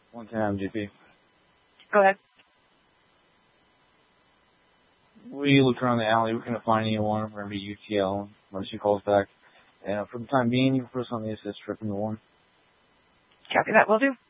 110 MGP. Go ahead. We looked around the alley. We couldn't find anyone. We're going to be UTL when she calls back. And for the time being, you can put us on the assist trip in the 1. Copy that. Will do.